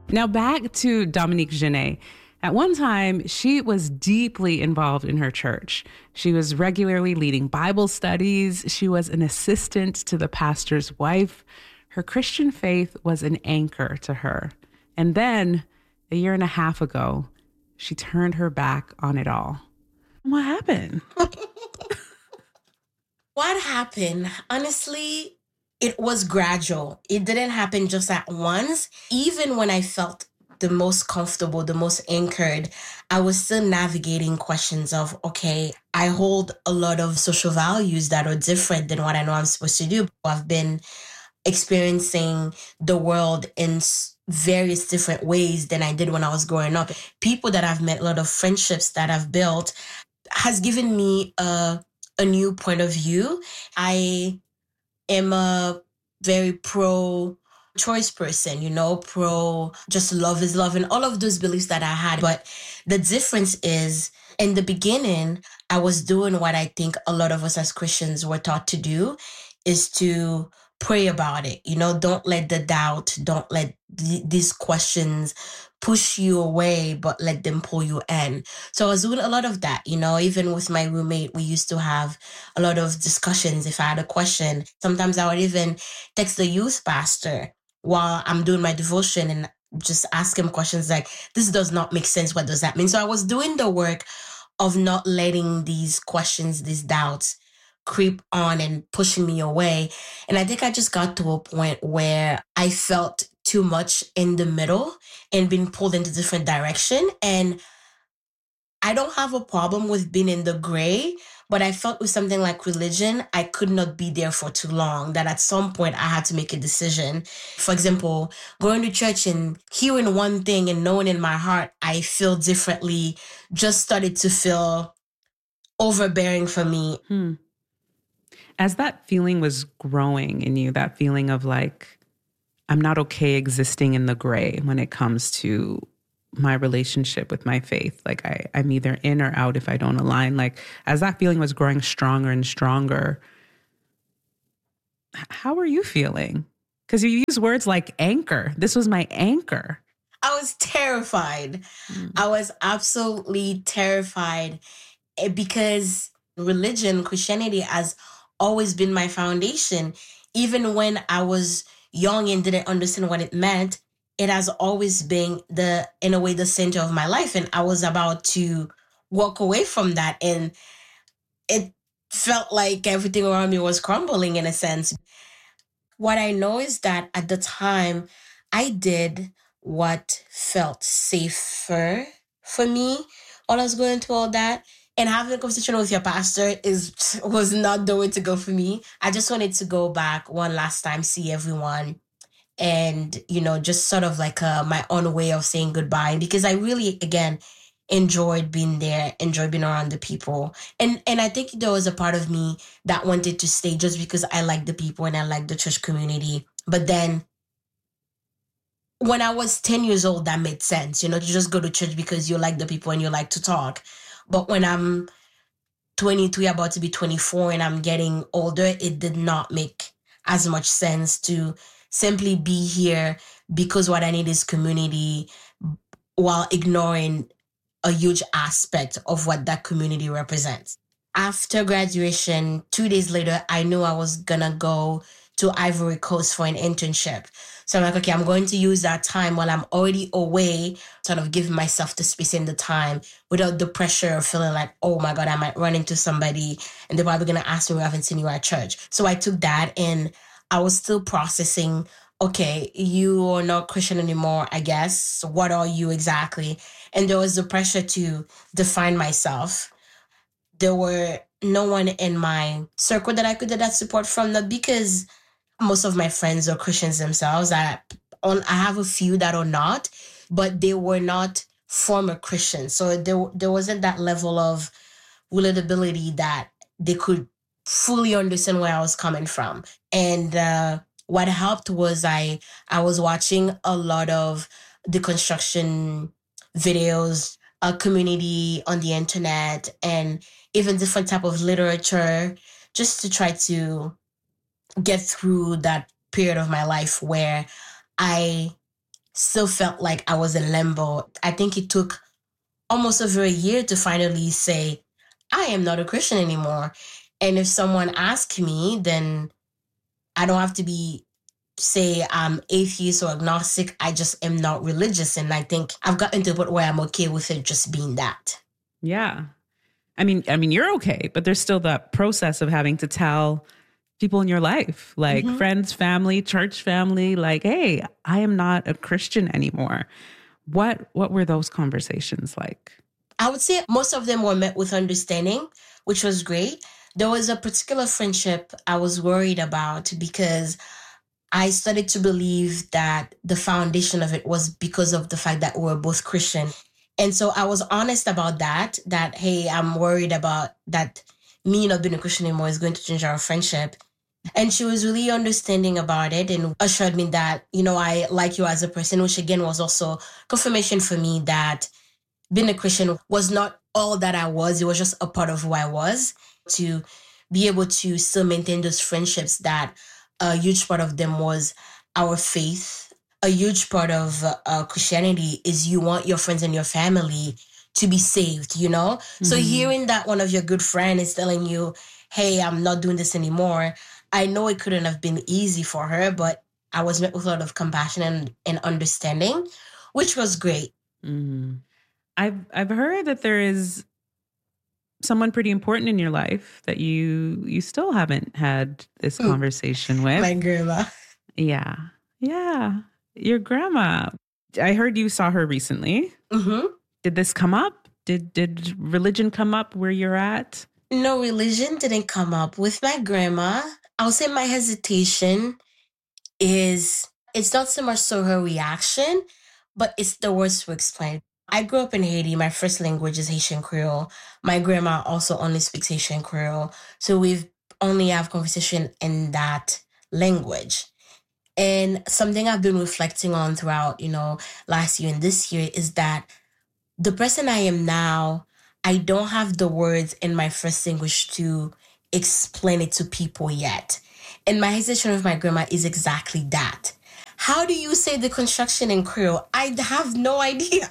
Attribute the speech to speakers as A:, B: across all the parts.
A: Now back to Dominique Genet. At one time, she was deeply involved in her church. She was regularly leading Bible studies. She was an assistant to the pastor's wife. Her Christian faith was an anchor to her. And then, a year and a half ago, she turned her back on it all. What happened?
B: What happened? Honestly, it was gradual. It didn't happen just at once. Even when I felt the most comfortable, the most anchored, I was still navigating questions of, okay, I hold a lot of social values that are different than what I know I'm supposed to do. I've been experiencing the world in various different ways than I did when I was growing up. People that I've met, a lot of friendships that I've built has given me a new point of view. I am a very pro-choice person, pro just love is love and all of those beliefs that I had. But the difference is, in the beginning, I was doing what I think a lot of us as Christians were taught to do, is to pray about it. Don't let the doubt, don't let these questions push you away, but let them pull you in. So I was doing a lot of that, even with my roommate, we used to have a lot of discussions. If I had a question, sometimes I would even text the youth pastor while I'm doing my devotion and just ask him questions like, this does not make sense. What does that mean? So I was doing the work of not letting these questions, these doubts creep on and pushing me away. And I think I just got to a point where I felt too much in the middle and being pulled into different direction. And I don't have a problem with being in the gray, but I felt with something like religion, I could not be there for too long, that at some point I had to make a decision. For example, going to church and hearing one thing and knowing in my heart I feel differently just started to feel overbearing for me.
A: As that feeling was growing in you, that feeling of like, I'm not okay existing in the gray when it comes to my relationship with my faith. Like I'm either in or out if I don't align. Like as that feeling was growing stronger and stronger, how are you feeling? Because you use words like anchor. This was my anchor.
B: I was terrified. I was absolutely terrified because religion, Christianity has always been my foundation. Even when I was young and didn't understand what it meant, it has always been in a way, the center of my life. And I was about to walk away from that. And it felt like everything around me was crumbling in a sense. What I know is that at the time, I did what felt safer for me while I was going through all that. And having a conversation with your pastor was not the way to go for me. I just wanted to go back one last time, see everyone, and, just sort of like my own way of saying goodbye. Because I really, again, enjoyed being there, enjoyed being around the people. And I think there was a part of me that wanted to stay just because I like the people and I like the church community. But then when I was 10 years old, that made sense, to just go to church because you like the people and you like to talk. But when I'm 23, about to be 24, and I'm getting older, it did not make as much sense to simply be here because what I need is community while ignoring a huge aspect of what that community represents. After graduation, 2 days later, I knew I was gonna go to Ivory Coast for an internship. So I'm like, okay, I'm going to use that time while I'm already away, sort of giving myself the space and the time without the pressure of feeling like, oh my God, I might run into somebody and they're probably going to ask me why I haven't seen you at church. So I took that and I was still processing, okay, you are not Christian anymore, I guess. What are you exactly? And there was the pressure to define myself. There were no one in my circle that I could get that support from, not because most of my friends are Christians themselves. I have a few that are not, but they were not former Christians. So there wasn't that level of relatability that they could fully understand where I was coming from. And what helped was I was watching a lot of deconstruction videos, a community on the internet, and even different type of literature, just to try to get through that period of my life where I still felt like I was in limbo. I think it took almost over a year to finally say, I am not a Christian anymore. And if someone asks me, then I don't have to say I'm atheist or agnostic. I just am not religious. And I think I've gotten to a point where I'm okay with it just being that.
A: Yeah. I mean, you're okay, but there's still that process of having to tell people in your life, like friends, family, church family, like, hey, I am not a Christian anymore. What were those conversations like?
B: I would say most of them were met with understanding, which was great. There was a particular friendship I was worried about because I started to believe that the foundation of it was because of the fact that we were both Christian. And so I was honest about that, hey, I'm worried about that me not being a Christian anymore is going to change our friendship. And she was really understanding about it and assured me that, I like you as a person, which again was also confirmation for me that being a Christian was not all that I was. It was just a part of who I was. To be able to still maintain those friendships, that a huge part of them was our faith. A huge part of Christianity is you want your friends and your family to be saved, So hearing that one of your good friends is telling you, hey, I'm not doing this anymore. I know it couldn't have been easy for her, but I was met with a lot of compassion and understanding, which was great.
A: Mm-hmm. I've heard that there is someone pretty important in your life that you still haven't had this conversation with.
B: My grandma.
A: Yeah. Your grandma. I heard you saw her recently.
B: Mm-hmm.
A: Did this come up? Did religion come up where you're at?
B: No, religion didn't come up. With my grandma, I'll say my hesitation is, it's not so much so her reaction, but it's the words to explain. I grew up in Haiti. My first language is Haitian Creole. My grandma also only speaks Haitian Creole. So we've only have conversation in that language. And something I've been reflecting on throughout, last year and this year is that the person I am now, I don't have the words in my first language to explain it to people yet. And my hesitation with my grandma is exactly that. How do you say the construction in Creole? I have no idea.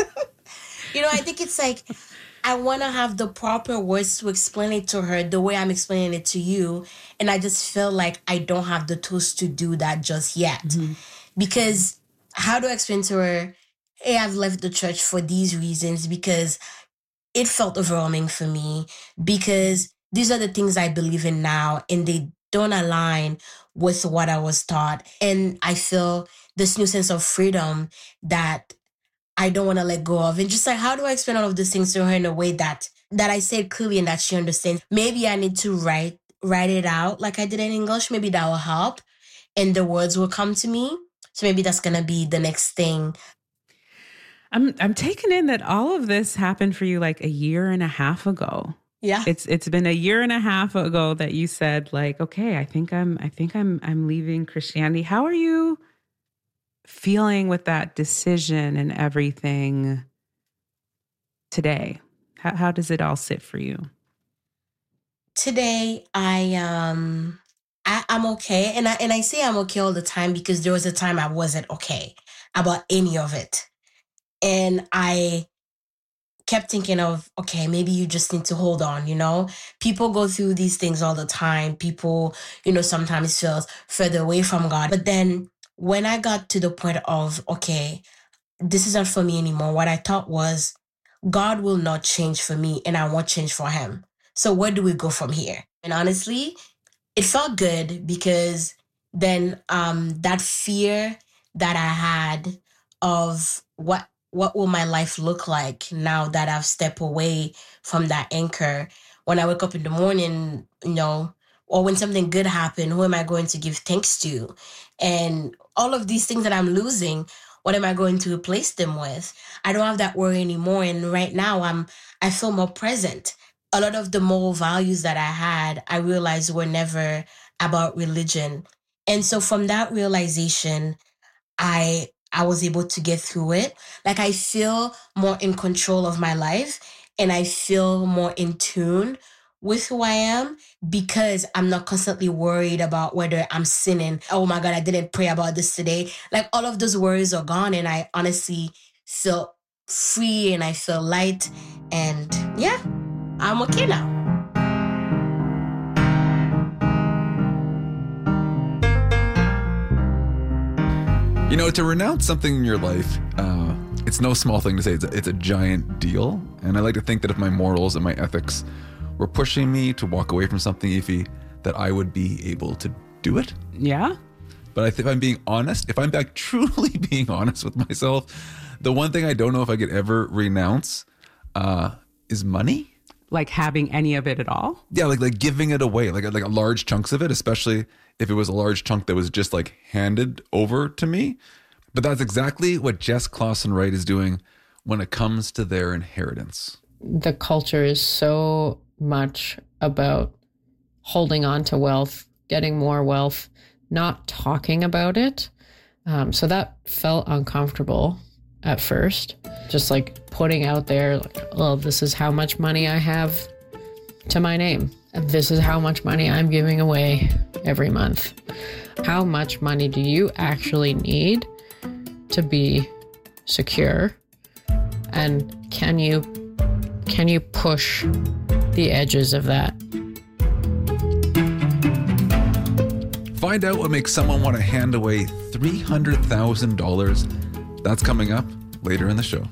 B: I think it's like, I want to have the proper words to explain it to her the way I'm explaining it to you. And I just feel like I don't have the tools to do that just yet. Mm-hmm. Because how do I explain to her, hey, I've left the church for these reasons, because it felt overwhelming for me, because these are the things I believe in now and they don't align with what I was taught. And I feel this new sense of freedom that I don't want to let go of. And just like, how do I explain all of these things to her in a way that I say it clearly and that she understands? Maybe I need to write it out like I did in English. Maybe that will help and the words will come to me. So maybe that's going to be the next thing.
A: I'm taking in that all of this happened for you like a year and a half ago.
B: Yeah.
A: It's been a year and a half ago that you said, like, okay, I think I'm leaving Christianity. How are you feeling with that decision and everything today? How does it all sit for you?
B: Today, I'm okay. And I say I'm okay all the time because there was a time I wasn't okay about any of it. And I kept thinking of, okay, maybe you just need to hold on, People go through these things all the time. People, sometimes feel further away from God. But then when I got to the point of, okay, this isn't for me anymore, what I thought was, God will not change for me and I won't change for him. So where do we go from here? And honestly, it felt good because then that fear that I had of what will my life look like now that I've stepped away from that anchor. When I wake up in the morning, or when something good happened, who am I going to give thanks to? And all of these things that I'm losing, what am I going to replace them with? I don't have that worry anymore. And right now I feel more present. A lot of the moral values that I had, I realized were never about religion. And so from that realization, I was able to get through it. Like I feel more in control of my life and I feel more in tune with who I am because I'm not constantly worried about whether I'm sinning. Oh my God, I didn't pray about this today. Like all of those worries are gone, and I honestly feel free and I feel light, and yeah, I'm okay now.
C: You know, to renounce something in your life, it's no small thing to say. It's a giant deal. And I like to think that if my morals and my ethics were pushing me to walk away from something, Ify, that I would be able to do it.
A: Yeah.
C: But if I'm being honest, if I'm back truly being honest with myself, the one thing I don't know if I could ever renounce is money.
A: Like having any of it at all?
C: Yeah, like giving it away, like large chunks of it, especially if it was a large chunk that was just like handed over to me. But that's exactly what Jess Clausen Wright is doing when it comes to their inheritance.
D: The culture is so much about holding on to wealth, getting more wealth, not talking about it. So that felt uncomfortable at first. Just like putting out there, like, oh, this is how much money I have to my name. And this is how much money I'm giving away every month. How much money do you actually need to be secure? And can you push the edges of that?
C: Find out what makes someone want to hand away $300,000. That's coming up later in the show.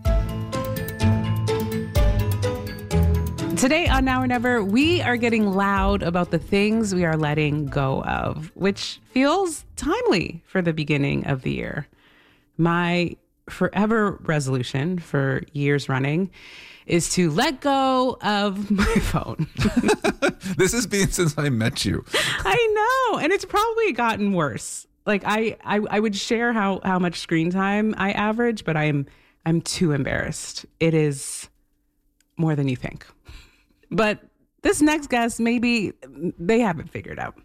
A: Today on Now or Never, we are getting loud about the things we are letting go of, which feels timely for the beginning of the year. My forever resolution for years running is to let go of my phone.
C: This has been since I met you.
A: I know. And it's probably gotten worse. Like I would share how much screen time I average, but I'm too embarrassed. It is more than you think. But this next guest, maybe they haven't figured out.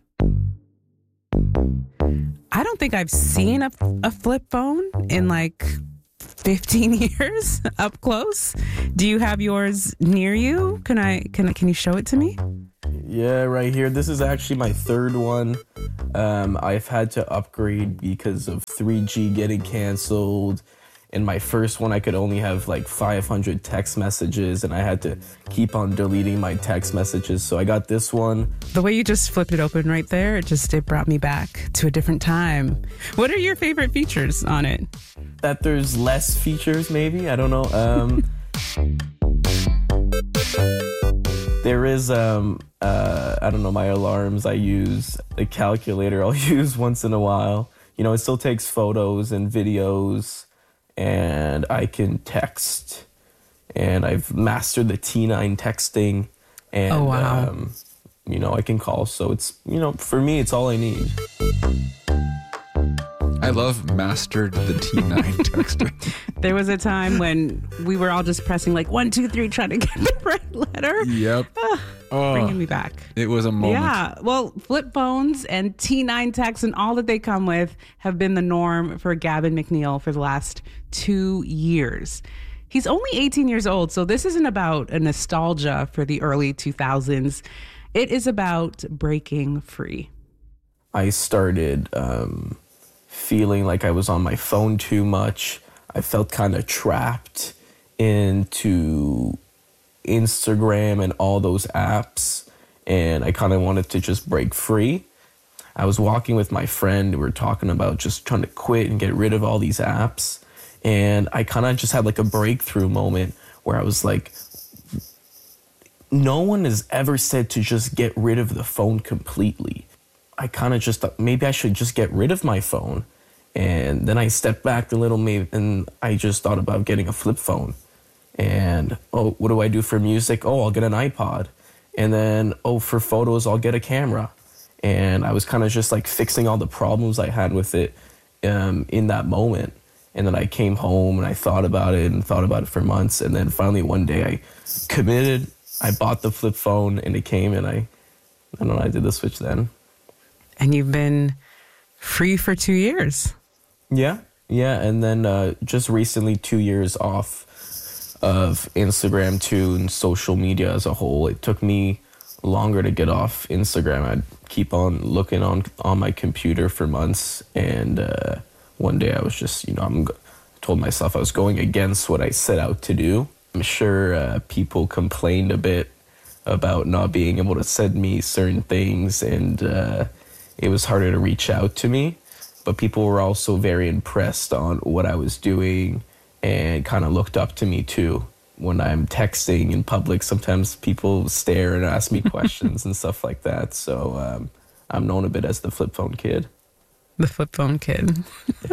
A: I don't think I've seen a flip phone in like 15 years up close. Do you have yours near you? Can you show it to me?
E: Yeah, right here. This is actually my third one. I've had to upgrade because of 3G getting canceled. In my first one, I could only have like 500 text messages, and I had to keep on deleting my text messages. So I got this one.
A: The way you just flipped it open right there, it brought me back to a different time. What are your favorite features on it?
E: That there's less features, maybe. I don't know. There is, I don't know, my alarms I use, a calculator I'll use once in a while. You know, it still takes photos and videos, and I can text, and I've mastered the T9 texting, and,
A: oh, wow.
E: You know, I can call. So it's, you know, for me, it's all I need.
C: I love mastered the T9 texting.
A: There was a time when we were all just pressing like 1, 2, 3, trying to get the right letter.
C: Yep.
A: Bringing me back.
C: It was a moment.
A: Yeah. Well, flip phones and T9 texts and all that they come with have been the norm for Gavin McNeil for the last 2 years. He's only 18 years old, so this isn't about a nostalgia for the early 2000s. It is about breaking free.
E: I started feeling like I was on my phone too much. I felt kind of trapped into Instagram and all those apps, and I kind of wanted to just break free. I was walking with my friend. We were talking about just trying to quit and get rid of all these apps, and I kind of just had like a breakthrough moment where I was like, no one has ever said to just get rid of the phone completely. I kind of just thought maybe I should just get rid of my phone. And then I stepped back a little, and I just thought about getting a flip phone. And, oh, what do I do for music? Oh, I'll get an iPod. And then, oh, for photos, I'll get a camera. And I was kind of just like fixing all the problems I had with it in that moment. And then I came home and I thought about it for months. And then finally one day I committed. I bought the flip phone and it came, and I don't know, I did the switch then.
A: And you've been free for 2 years.
E: Yeah. And then just recently 2 years off of Instagram too, and social media as a whole. It took me longer to get off Instagram. I'd keep on looking on my computer for months, and one day I was just, told myself I was going against what I set out to do. I'm sure people complained a bit about not being able to send me certain things, and it was harder to reach out to me. But people were also very impressed on what I was doing and kind of looked up to me too. When I'm texting in public, sometimes people stare and ask me questions and stuff like that. So I'm known a bit as the flip phone kid.
A: The flip phone kid.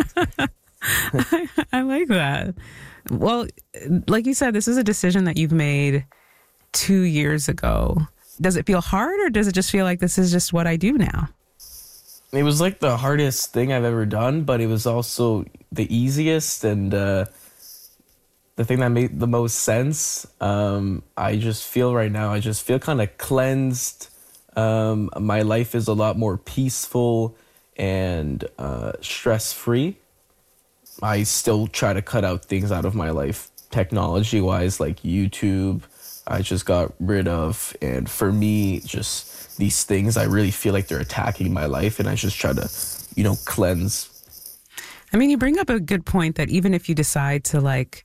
A: I like that. Well, like you said, this is a decision that you've made 2 years ago. Does it feel hard, or does it just feel like this is just what I do now?
E: It was like the hardest thing I've ever done, but it was also the easiest and the thing that made the most sense. I just feel right now, I just feel kind of cleansed. My life is a lot more peaceful and stress-free. I still try to cut out things out of my life, technology-wise, like YouTube, I just got rid of. And for me, just these things, I really feel like they're attacking my life, and I just try to, cleanse.
A: I mean, you bring up a good point that even if you decide to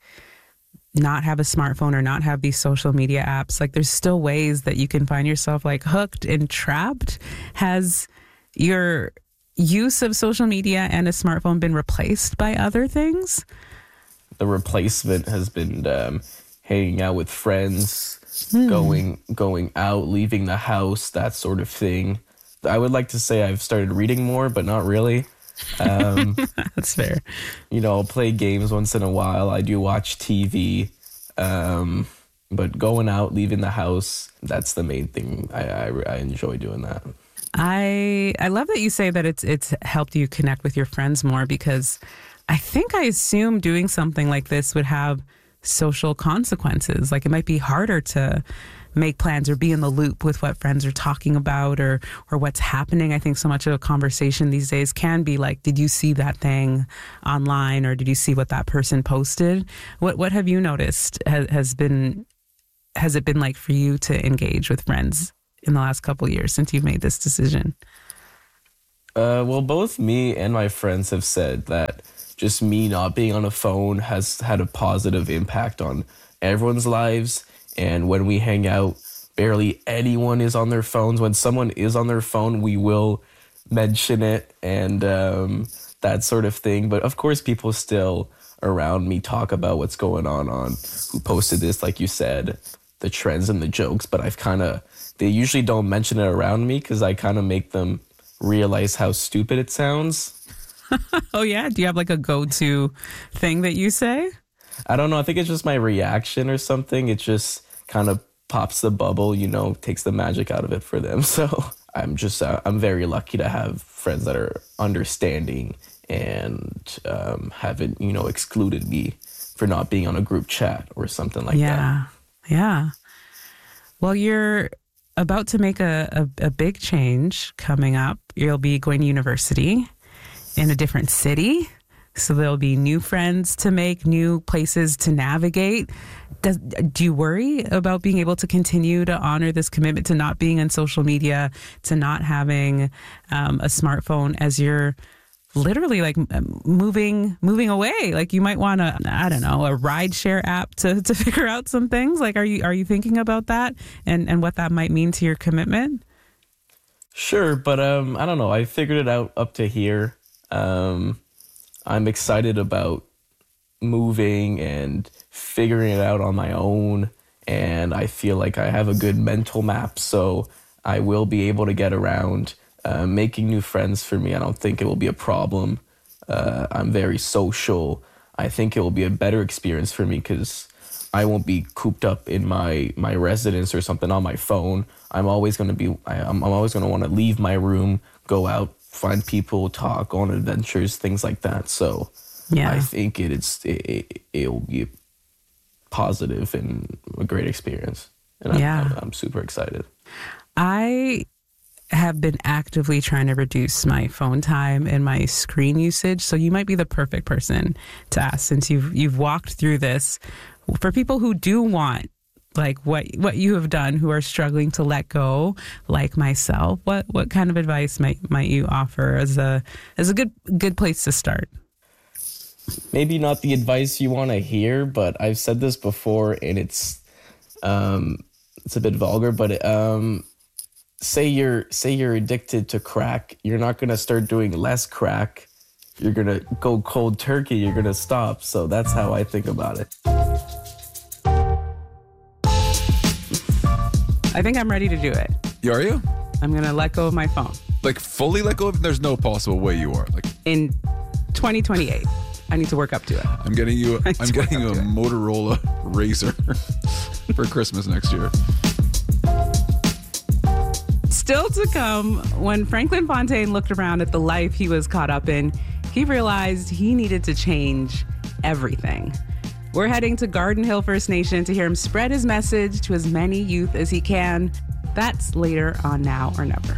A: not have a smartphone or not have these social media apps, there's still ways that you can find yourself hooked and trapped. Has your use of social media and a smartphone been replaced by other things?
E: The replacement has been hanging out with friends, going out, leaving the house, that sort of thing. I would like to say I've started reading more, but not really.
A: That's fair.
E: I'll play games once in a while. I do watch TV. But going out, leaving the house, that's the main thing. I enjoy doing that.
A: I love that you say that it's helped you connect with your friends more, because I assume doing something like this would have social consequences. It might be harder to make plans or be in the loop with what friends are talking about or what's happening. I think so much of a conversation these days can be did you see that thing online, or did you see what that person posted? What have you noticed has it been like for you to engage with friends in the last couple of years since you've made this decision?
E: Well, both me and my friends have said that just me not being on a phone has had a positive impact on everyone's lives. And when we hang out, barely anyone is on their phones. When someone is on their phone, we will mention it and that sort of thing. But of course, people still around me talk about what's going on who posted this, like you said, the trends and the jokes. But they usually don't mention it around me because I kind of make them realize how stupid it sounds.
A: Oh, yeah? Do you have a go-to thing that you say?
E: I don't know. I think it's just my reaction or something. It just kind of pops the bubble, takes the magic out of it for them. So I'm very lucky to have friends that are understanding and haven't, excluded me for not being on a group chat or something like that.
A: Yeah. Well, you're about to make a big change coming up. You'll be going to university in a different city. So there'll be new friends to make, new places to navigate. Do you worry about being able to continue to honor this commitment to not being on social media, to not having a smartphone as you're literally moving away? You might want a rideshare app to figure out some things. Are you thinking about that and what that might mean to your commitment?
E: Sure, but I don't know. I figured it out up to here. I'm excited about moving and figuring it out on my own, and I feel like I have a good mental map, so I will be able to get around. Making new friends for me, I don't think it will be a problem. I'm very social. I think it will be a better experience for me because I won't be cooped up in my residence or something on my phone. I'm always going to want to leave my room, go out, find people, talk, go on adventures, things like that. So I think it'll be positive and a great experience. And I'm super excited.
A: I have been actively trying to reduce my phone time and my screen usage. So you might be the perfect person to ask, since you've walked through this. For people who do want like what you have done who are struggling to let go, like myself? What kind of advice might you offer as a good place to start?
E: Maybe not the advice you want to hear, but I've said this before, and it's a bit vulgar, but say you're addicted to crack, you're not going to start doing less crack. You're going to go cold turkey. You're going to stop. So that's how I think about it.
A: I think I'm ready to do it.
C: Are you?
A: I'm going to let go of my phone.
C: Like fully let go of it? There's no possible way you are. Like
A: in 2028. I need to work up to it.
C: I'm getting you a Motorola Razr for Christmas next year.
A: Still to come, when Franklin Fontaine looked around at the life he was caught up in, he realized he needed to change everything. We're heading to Garden Hill First Nation to hear him spread his message to as many youth as he can. That's later on Now or Never.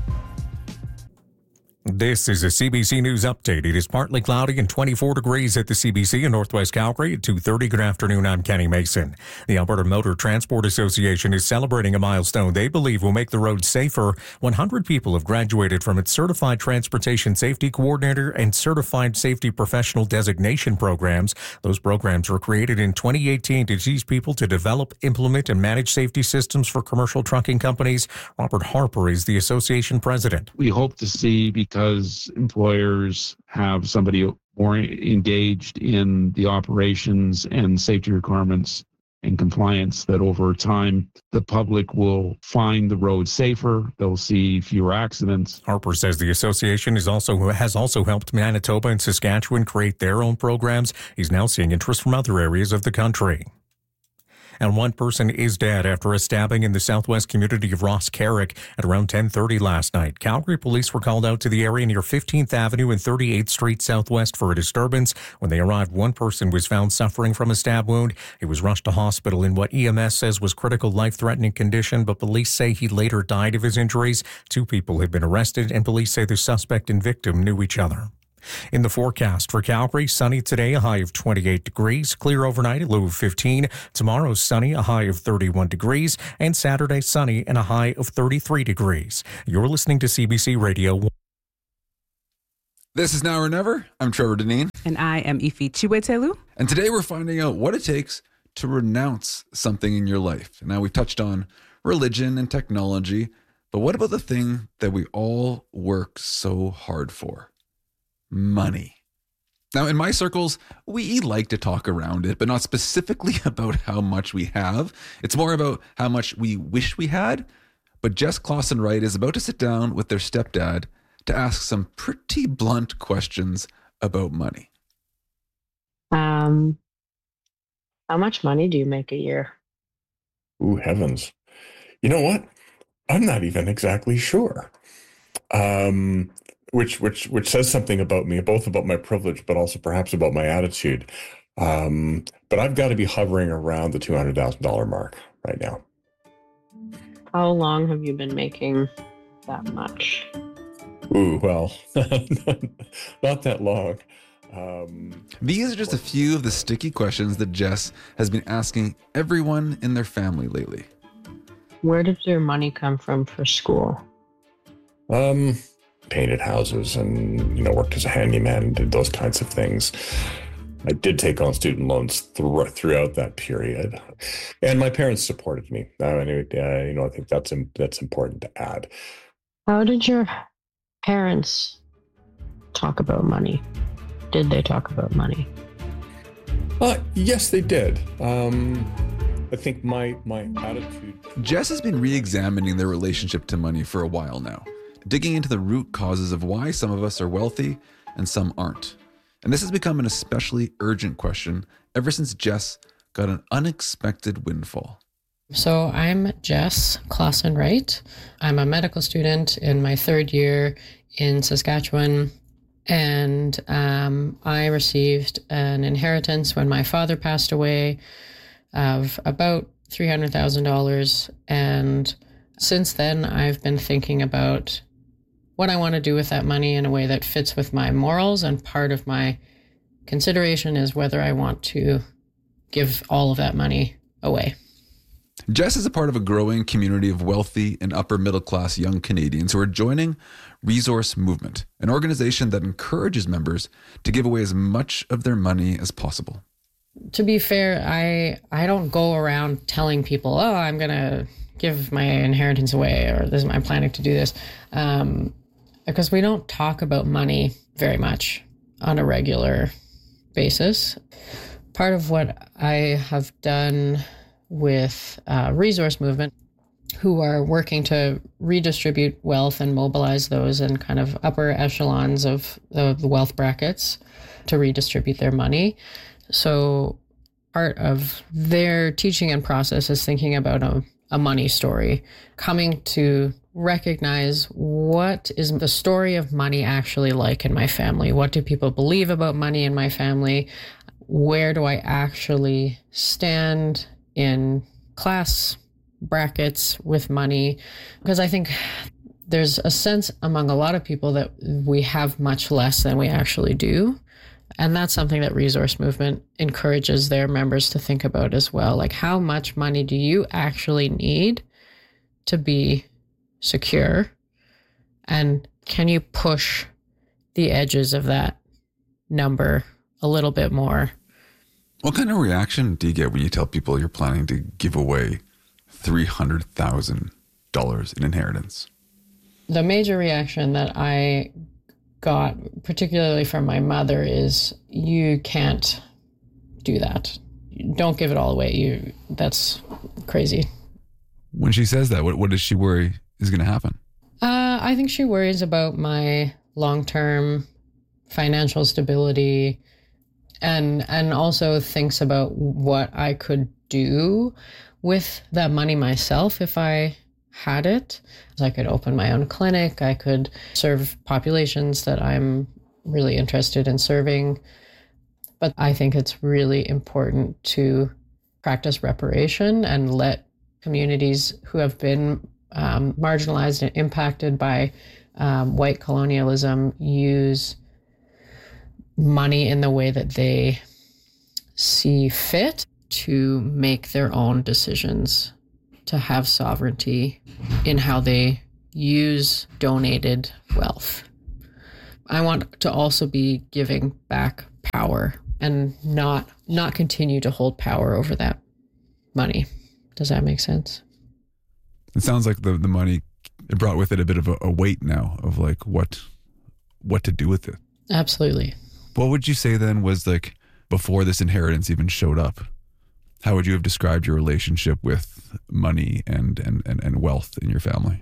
F: This is a CBC News Update. It is partly cloudy and 24 degrees at the CBC in Northwest Calgary at 2:30. Good afternoon. I'm Kenny Mason. The Alberta Motor Transport Association is celebrating a milestone they believe will make the roads safer. 100 people have graduated from its Certified Transportation Safety Coordinator and Certified Safety Professional Designation programs. Those programs were created in 2018 to teach people to develop, implement, and manage safety systems for commercial trucking companies. Robert Harper is the association president.
G: We hope to see, because employers have somebody more engaged in the operations and safety requirements and compliance, that over time the public will find the road safer. They'll see fewer accidents.
F: Harper says the association has also helped Manitoba and Saskatchewan create their own programs. He's now seeing interest from other areas of the country. And one person is dead after a stabbing in the southwest community of Ross Carrick at around 10:30 last night. Calgary police were called out to the area near 15th Avenue and 38th Street Southwest for a disturbance. When they arrived, one person was found suffering from a stab wound. He was rushed to hospital in what EMS says was critical life-threatening condition, but police say he later died of his injuries. 2 people have been arrested, and police say the suspect and victim knew each other. In the forecast for Calgary, sunny today, a high of 28 degrees. Clear overnight, a low of 15. Tomorrow, sunny, a high of 31 degrees. And Saturday, sunny and a high of 33 degrees. You're listening to CBC Radio.
C: This is Now or Never. I'm Trevor Deneen.
A: And I am Ifi Chiwetelu.
C: And today we're finding out what it takes to renounce something in your life. Now, we touched on religion and technology, but what about the thing that we all work so hard for? Money. Now, in my circles, we like to talk around it, but not specifically about how much we have. It's more about how much we wish we had. But Jess Clausen Wright is about to sit down with their stepdad to ask some pretty blunt questions about money.
D: How much money do you make a year?
H: Ooh, heavens. You know what? I'm not even exactly sure. Which says something about me, both about my privilege, but also perhaps about my attitude. But I've got to be hovering around the $200,000 mark right now.
D: How long have you been making that much?
H: Ooh, well, not that long.
C: These are just a few of the sticky questions that Jess has been asking everyone in their family lately.
D: Where did your money come from for school?
H: Painted houses and, worked as a handyman and did those kinds of things. I did take on student loans throughout that period. And my parents supported me. I think that's important to add.
D: How did your parents talk about money? Did they talk about money?
H: Yes, they did. I think my attitude...
C: Jess has been re-examining their relationship to money for a while now, digging into the root causes of why some of us are wealthy and some aren't. And this has become an especially urgent question ever since Jess got an unexpected windfall.
D: So I'm Jess Clausen Wright. I'm a medical student in my 3rd year in Saskatchewan. And I received an inheritance when my father passed away of about $300,000. And since then, I've been thinking about what I want to do with that money in a way that fits with my morals. And part of my consideration is whether I want to give all of that money away.
C: Jess is a part of a growing community of wealthy and upper middle class young Canadians who are joining Resource Movement, an organization that encourages members to give away as much of their money as possible.
D: To be fair, I don't go around telling people, oh, I'm going to give my inheritance away, or I'm planning to do this, because we don't talk about money very much on a regular basis. Part of what I have done with Resource Movement, who are working to redistribute wealth and mobilize those in kind of upper echelons of the wealth brackets to redistribute their money. So part of their teaching and process is thinking about a money story, coming to recognize what is the story of money actually like in my family? What do people believe about money in my family? Where do I actually stand in class brackets with money? Because I think there's a sense among a lot of people that we have much less than we actually do. And that's something that Resource Movement encourages their members to think about as well. Like, how much money do you actually need to be secure? And can you push the edges of that number a little bit more?
C: What kind of reaction do you get when you tell people you're planning to give away $300,000 in inheritance?
D: The major reaction that I got, particularly from my mother, is, you can't do that. Don't give it all away. That's crazy.
C: When she says that, what does she worry is going to happen?
D: I think she worries about my long-term financial stability, and also thinks about what I could do with that money myself if I had it. I could open my own clinic. I could serve populations that I'm really interested in serving. But I think it's really important to practice reparation and let communities who have been marginalized and impacted by white colonialism use money in the way that they see fit to make their own decisions, to have sovereignty in how they use donated wealth. I want to also be giving back power and not continue to hold power over that money. Does that make sense?
C: It sounds like the money, it brought with it a bit of a weight now of like what to do with it.
D: Absolutely.
C: What would you say then was, like, before this inheritance even showed up? How would you have described your relationship with money and wealth in your family?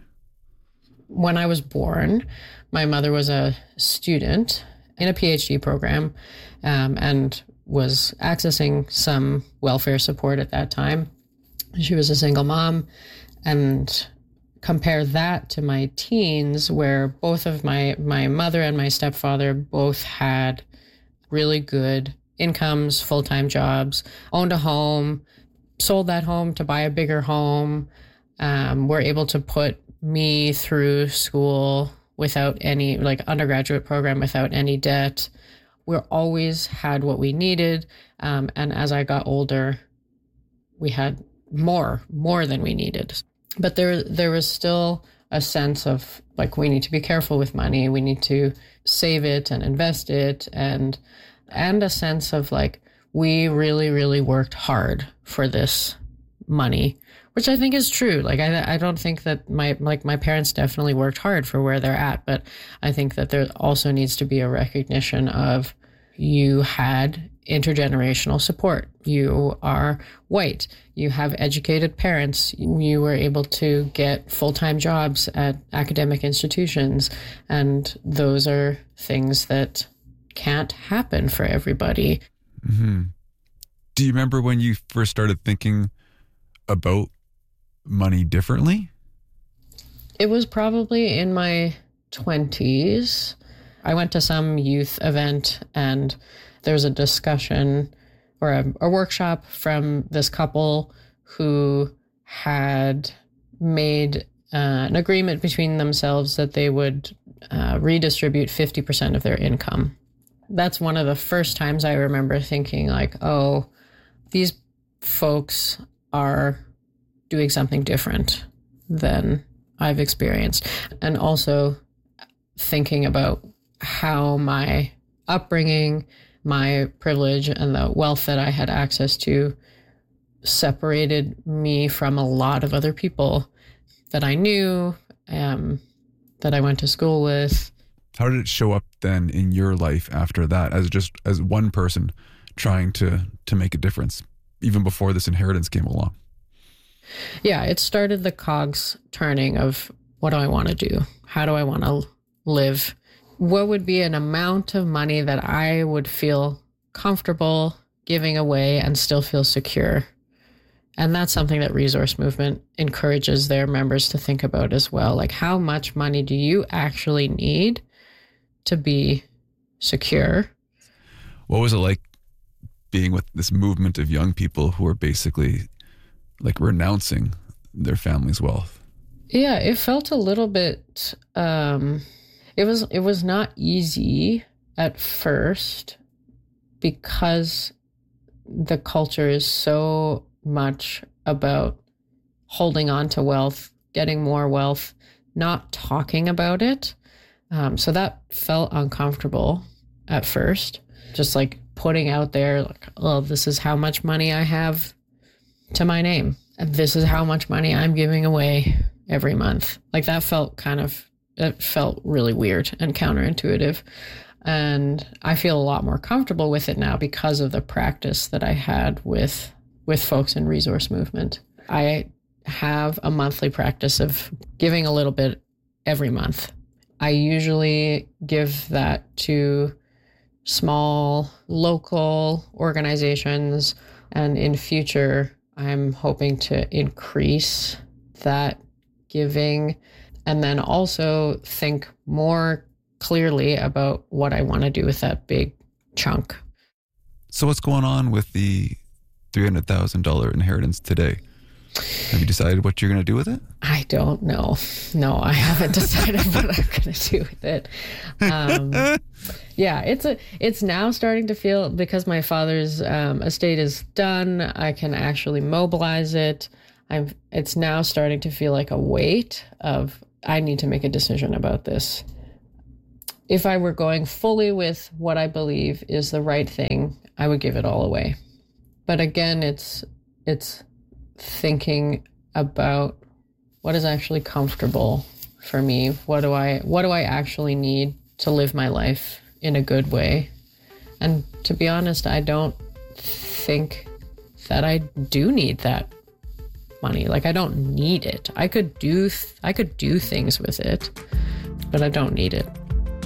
D: When I was born, my mother was a student in a PhD program and was accessing some welfare support at that time. She was a single mom, and compare that to my teens, where both of my mother and my stepfather both had really good incomes, full-time jobs, owned a home, sold that home to buy a bigger home, were able to put me through school without any, like, undergraduate program without any debt. We always had what we needed. And as I got older, we had more than we needed. But there was still a sense of, like, we need to be careful with money. We need to save it and invest it, and a sense of, like, we really, really worked hard for this money, which I think is true. Like, I don't think that my parents definitely worked hard for where they're at, but I think that there also needs to be a recognition of, you had intergenerational support. You are white. You have educated parents. You were able to get full-time jobs at academic institutions. And those are things that can't happen for everybody.
C: Mm-hmm. Do you remember when you first started thinking about money differently?
D: It was probably in my 20s. I went to some youth event, and there was a discussion or a workshop from this couple who had made an agreement between themselves that they would redistribute 50% of their income. That's one of the first times I remember thinking, like, oh, these folks are doing something different than I've experienced. And also thinking about how my upbringing, my privilege, and the wealth that I had access to separated me from a lot of other people that I knew, that I went to school with.
C: How did it show up then in your life after that, as one person trying to make a difference, even before this inheritance came along?
D: Yeah, it started the cogs turning of, what do I want to do? How do I want to live? What would be an amount of money that I would feel comfortable giving away and still feel secure? And that's something that Resource Movement encourages their members to think about as well. Like, how much money do you actually need to be secure?
C: What was it like being with this movement of young people who are basically like renouncing their family's wealth?
D: Yeah, it felt a little bit, it was not easy at first because the culture is so much about holding on to wealth, getting more wealth, not talking about it. So that felt uncomfortable at first, just like putting out there, like, oh, this is how much money I have to my name. And this is how much money I'm giving away every month. Like, that felt it felt really weird and counterintuitive. And I feel a lot more comfortable with it now because of the practice that I had with folks in Resource Movement. I have a monthly practice of giving a little bit every month. I usually give that to small local organizations, and in future, I'm hoping to increase that giving and then also think more clearly about what I want to do with that big chunk.
C: So what's going on with the $300,000 inheritance today? Have you decided what you're going to do with it?
D: I don't know. No, I haven't decided what I'm going to do with it. Yeah, it's now starting to feel, because my father's estate is done, I can actually mobilize it. It's now starting to feel like a weight of, I need to make a decision about this. If I were going fully with what I believe is the right thing, I would give it all away. But again, it's thinking about what is actually comfortable for me. What do I actually need to live my life in a good way? And to be honest, I don't think that I do need that money. Like, I don't need it. I could do things with it, but I don't need it.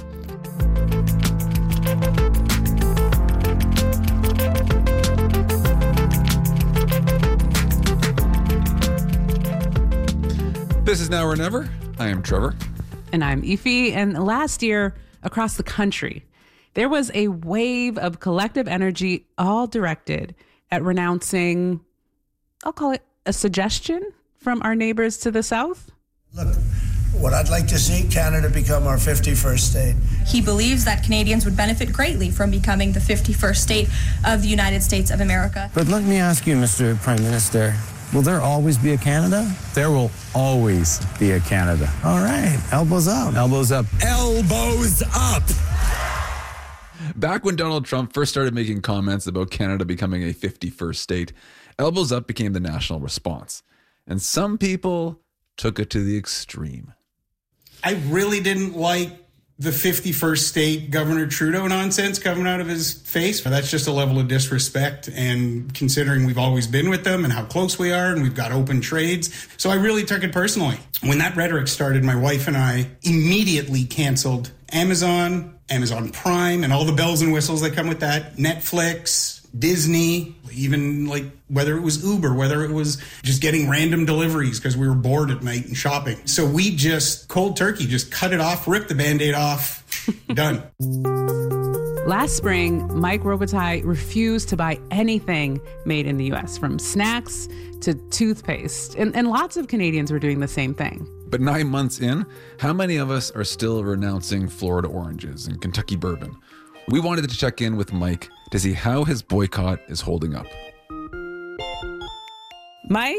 C: This is Now or Never. I am Trevor.
A: And I'm Aoife. And last year, across the country, there was a wave of collective energy all directed at renouncing, I'll call it a suggestion from our neighbors to the south.
I: Look, what I'd like to see, Canada become our 51st state.
J: He believes that Canadians would benefit greatly from becoming the 51st state of the United States of America.
K: But let me ask you, Mr. Prime Minister, will there always be a Canada?
L: There will always be a Canada.
K: All right, elbows up.
L: Elbows up.
K: Elbows up!
C: Back when Donald Trump first started making comments about Canada becoming a 51st state, elbows up became the national response. And some people took it to the extreme.
M: I really didn't like the 51st state Governor Trudeau nonsense coming out of his face. That's just a level of disrespect, and considering we've always been with them and how close we are and we've got open trades. So I really took it personally. When that rhetoric started, my wife and I immediately canceled Amazon Prime, and all the bells and whistles that come with that, Netflix, Disney, even like whether it was Uber, whether it was just getting random deliveries because we were bored at night and shopping. So we just cold turkey, just cut it off, ripped the Band-Aid off, done.
A: Last spring, Mike Robitaille refused to buy anything made in the U.S., from snacks to toothpaste. And lots of Canadians were doing the same thing.
C: But 9 months in, how many of us are still renouncing Florida oranges and Kentucky bourbon? We wanted to check in with Mike to see how his boycott is holding up.
A: Mike,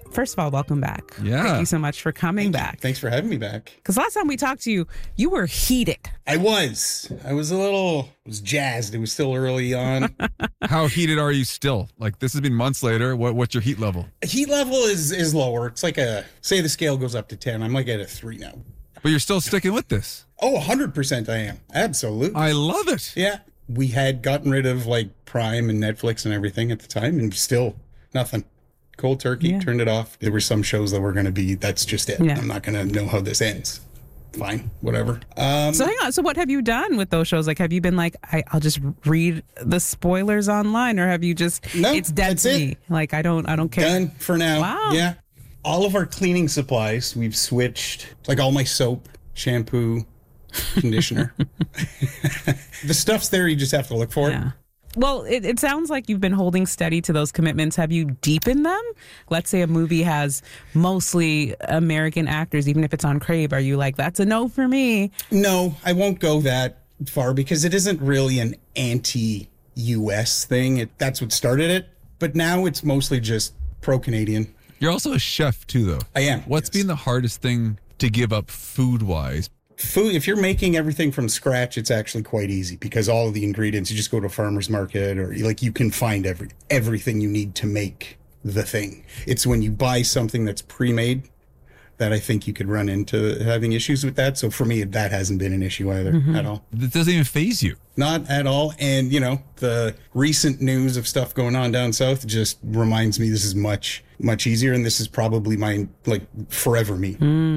A: First of all, welcome back.
C: Yeah.
A: Thank you so much for coming back.
M: Thanks for having me back.
A: Because last time we talked to you, you were heated.
M: I was jazzed. It was still early on.
C: How heated are you still? Like, this has been months later. What's your heat level?
M: Heat level is lower. It's like say the scale goes up to 10. I'm like at a 3 now.
C: But you're still sticking with this.
M: Oh, 100% I am. Absolutely.
C: I love it.
M: Yeah. We had gotten rid of like Prime and Netflix and everything at the time, and still nothing. Cold turkey, turned it off. There were some shows that were going to be, that's just it. I'm not going to know how this ends. Fine, whatever.
A: So hang on. So what have you done with those shows? Like, have you been like, I'll just read the spoilers online, or have you just, it's dead to me? Like, I don't care.
M: Done for now.
A: Wow.
M: Yeah. All of our cleaning supplies, we've switched, like all my soap, shampoo, conditioner. The stuff's there, you just have to look for it.
A: Well, it sounds like you've been holding steady to those commitments. Have you deepened them? Let's say a movie has mostly American actors, even if it's on Crave. Are you like, that's a no for me?
M: No, I won't go that far because it isn't really an anti-US thing. That's what started it. But now it's mostly just pro-Canadian.
C: You're also a chef too, though.
M: I am.
C: What's been the hardest thing to give up food-wise?
M: Food, if you're making everything from scratch, it's actually quite easy because all of the ingredients, you just go to a farmer's market or like you can find everything you need to make the thing. It's when you buy something that's pre-made that I think you could run into having issues with that. So for me, that hasn't been an issue either at all.
C: It doesn't even faze you.
M: Not at all. And, you know, the recent news of stuff going on down south just reminds me this is much, much easier. And this is probably my, like, forever me.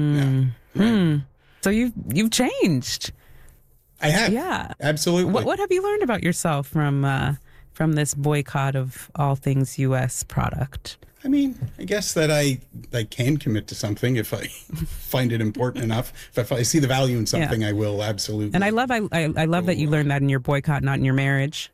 A: So you've changed.
M: I have.
A: Yeah.
M: Absolutely.
A: What have you learned about yourself from this boycott of all things U.S. product?
M: I mean, I guess that I can commit to something if I find it important enough. If I see the value in something, I will absolutely.
A: And I love that you learned that in your boycott, not in your marriage.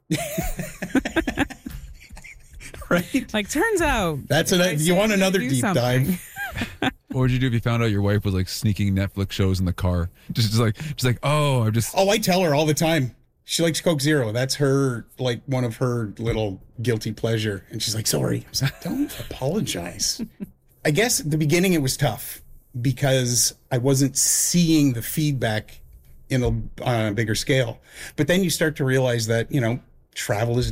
M: Right?
A: Like, turns out.
M: That's you want another deep dive.
C: What would you do if you found out your wife was like sneaking Netflix shows in the car? Just like, oh,
M: I tell her all the time. She likes Coke Zero. That's her, like, one of her little guilty pleasure. And she's like, sorry. I was like, don't apologize. I guess at the beginning it was tough because I wasn't seeing the feedback on a bigger scale. But then you start to realize that, you know, travel is